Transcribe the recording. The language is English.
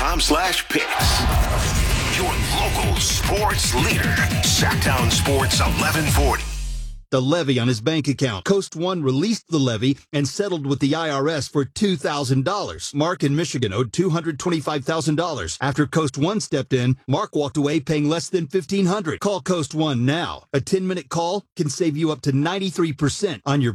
SacktownSports.com/picks. Your local sports leader. Sacktown Sports 1140. The levy on his bank account. Coast One released the levy and settled with the IRS for $2,000. Mark in Michigan owed $225,000. After Coast One stepped in, Mark walked away paying less than $1,500. Call Coast One now. A 10-minute call can save you up to 93% on your